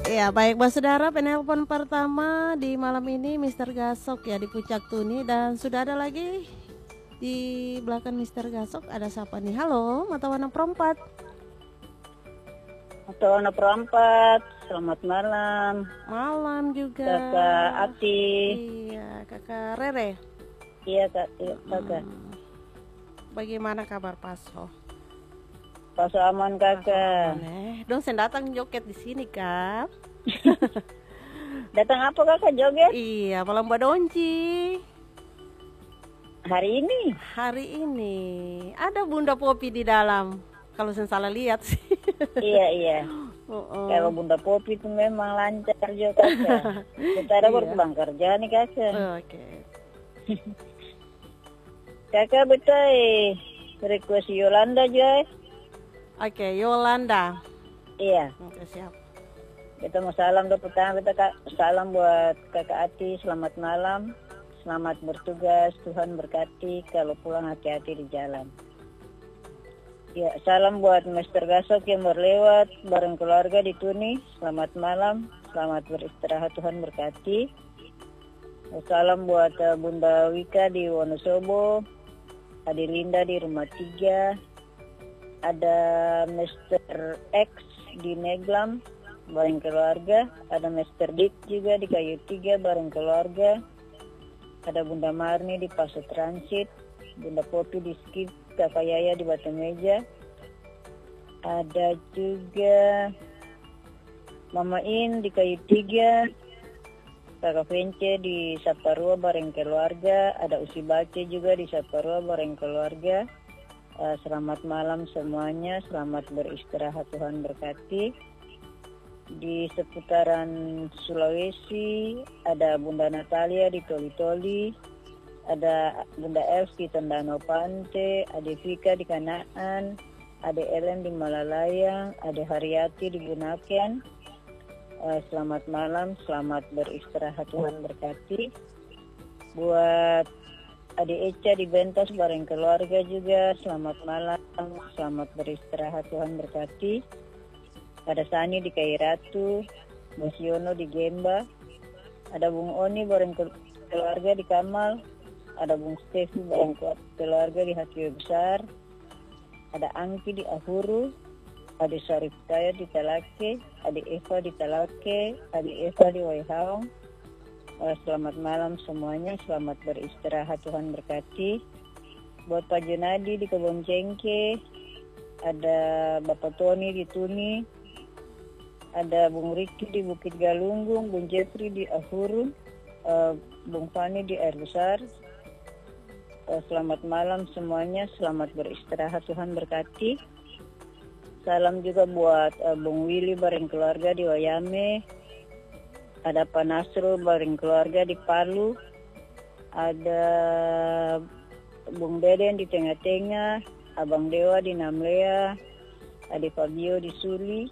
Ya, baik Mbak Saudara, penelpon pertama di malam ini Mr. Gasok ya di Puncak Tuni, dan sudah ada lagi di belakang Mr. Gasok, ada siapa nih? Halo, Mata Warna Perempat. Mata Warna Perempat, selamat malam. Malam juga. Kakak Ati. Iya, Kakak Rere. Iya kakak. Bagaimana kabar Paso? Paso aman kakak. Dong saya datang joget di sini kak. Datang apa kakak joget? Iya, malam Mbak Donci. Hari ini? Hari ini ada Bunda Popi di dalam. Kalau saya salah lihat sih. Iya. Kalau Bunda Popi itu memang lancar juga kakak. Kita ada baru pulang kerja nih kakak. Oke. Kakak betul request Yolanda juga. Oke, Yolanda. Iya. Oke, siap. Kita mau salam dulu pertama, kita salam buat kakak Ati, selamat malam, selamat bertugas, Tuhan berkati, kalau pulang hati-hati di jalan. Ya, salam buat Mr. Gasok yang berlewat bareng keluarga di Tuni, selamat malam, selamat beristirahat, Tuhan berkati. Salam buat Bunda Wika di Wonosobo, Adi Linda di Rumah 3, ada Mr. X di Neglam bareng keluarga, ada Mr. Dick juga di Kayu 3 bareng keluarga, ada Bunda Marni di Paso Transit, Bunda Popi di Skip, Kakak Yaya di Batu Meja, ada juga Mama In di Kayu 3, Kakak Vence di Saparua bareng keluarga, ada Usi Bace juga di Saparua bareng keluarga. Selamat malam semuanya, selamat beristirahat, Tuhan berkati. Di seputaran Sulawesi ada Bunda Natalia di Toli-Toli, ada Bunda Els di Tondano Pante, ada Vika di Kanaan, ada Ellen di Malalayang, ada Haryati di Bunaken. Selamat malam, selamat beristirahat, Tuhan berkati. Buat Adik Eca di Bentas bareng keluarga juga, selamat malam, selamat beristirahat, Tuhan berkati. Ada Sani di Kairatu, Bos Yono di Gemba, ada Bung Oni bareng keluarga di Kamal, ada Bung Stefi bareng keluarga di Hatio Besar, ada Angki di Ahuru, ada Syarif Kaya di Talake, ada Eva di Talake, ada Eva di Waihaong. Selamat malam semuanya, selamat beristirahat, Tuhan berkati. Buat Pak Junadi di Kebon Cengke, ada Bapak Tony di Tuni, ada Bung Riki di Bukit Galunggung, Bung Jeffrey di Ahuru, Bung Fani di Air Besar. Selamat malam semuanya, selamat beristirahat, Tuhan berkati. Salam juga buat Bung Willy bareng keluarga di Wayame, ada Pak Nasrul bareng keluarga di Palu, ada Bung Deden di Tengah-Tengah, Abang Dewa di Namlea, ada Fabio di Suli,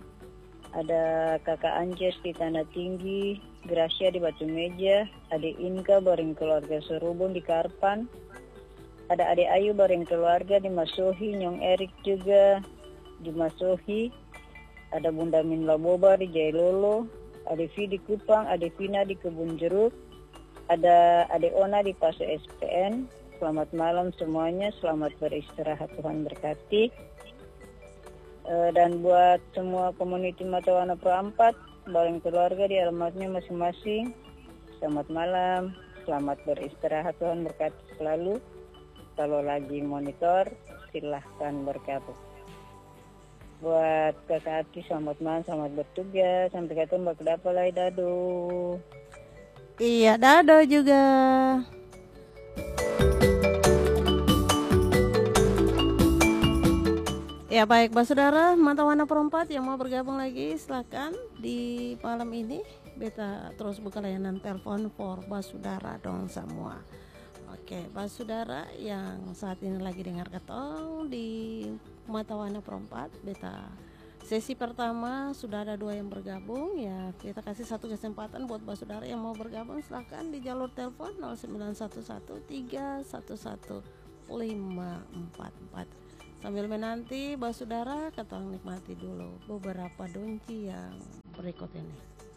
ada Kakak Ances di Tanah Tinggi, Gracia di Batu Meja, ada Inka bareng keluarga Serubun di Karpan, ada Ade Ayu bareng keluarga di Masohi, Nyong Erik juga di Masohi, ada Bunda Minla Boba di Jailolo, ada Vi di Kupang, ada Vina di Kebun Jeruk, ada Ade Ona di Paso SPN. Selamat malam semuanya, selamat beristirahat, Tuhan berkati. Dan buat semua community Mata Warna Perempat bareng keluarga di alamatnya masing-masing, selamat malam, selamat beristirahat, Tuhan berkati selalu. Kalau lagi monitor, silahkan bergabung. Buat kakak Ati, selamat malam, selamat bertugas. Sampai ketemu Mbak Kedapalai, dado. Iya, dado juga. Ya baik Mbak Saudara, Mata Warna Perempat yang mau bergabung lagi, silakan di malam ini. Beta terus buka layanan telepon for Mbak Saudara dong semua. Oke, Mbak Saudara yang saat ini lagi dengar ketong di Mata Warna Perempat, beta sesi pertama sudah ada 2 yang bergabung ya. Kita kasih satu kesempatan buat Mbak Saudara yang mau bergabung, silakan di jalur telepon 0911311544. Sambil menanti Mbak Saudara, ketong nikmati dulu beberapa donci yang berikut ini.